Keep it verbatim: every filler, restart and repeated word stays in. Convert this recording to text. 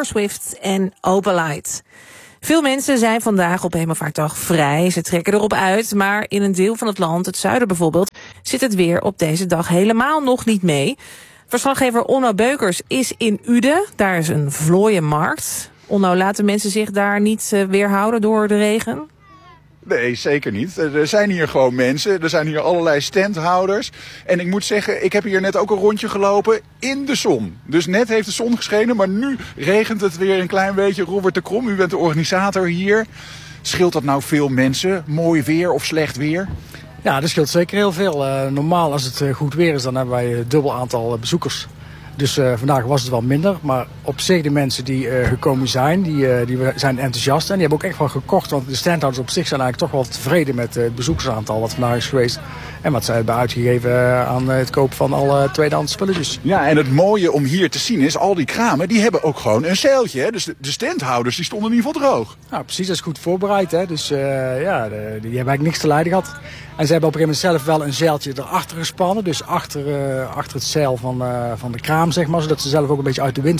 Swift en Opalite. Veel mensen zijn vandaag op Hemelvaartdag vrij. Ze trekken erop uit, maar in een deel van het land, het zuiden bijvoorbeeld, zit het weer op deze dag helemaal nog niet mee. Verslaggever Onno Beukers is in Uden. Daar is een vlooienmarkt. Onno, laten mensen zich daar niet uh, weerhouden door de regen? Nee, zeker niet. Er zijn hier gewoon mensen. Er zijn hier allerlei standhouders. En ik moet zeggen, ik heb hier net ook een rondje gelopen in de zon. Dus net heeft de zon geschenen, maar nu regent het weer een klein beetje. Robert de Krom, u bent de organisator hier. Scheelt dat nou veel mensen? Mooi weer of slecht weer? Ja, dat scheelt zeker heel veel. Uh, normaal als het uh, goed weer is, dan hebben wij een dubbel aantal uh, bezoekers. Dus uh, vandaag was het wel minder. Maar op zich de mensen die uh, gekomen zijn, die, uh, die zijn enthousiast. En die hebben ook echt wel gekocht. Want de standhouders op zich zijn eigenlijk toch wel tevreden met uh, het bezoekersaantal wat vandaag is geweest. En wat zij hebben uitgegeven uh, aan uh, het kopen van alle tweedehands spulletjes. Ja, en het mooie om hier te zien is, al die kramen, die hebben ook gewoon een zeiltje. Hè? Dus de, de standhouders die stonden in ieder geval droog. Nou, precies, dat is goed voorbereid. Hè? Dus uh, ja, de, die hebben eigenlijk niks te lijden gehad. En ze hebben op een gegeven moment zelf wel een zeiltje erachter gespannen. Dus achter, uh, achter het zeil van, uh, van de kraam, zeg maar. Zodat ze zelf ook een beetje uit de wind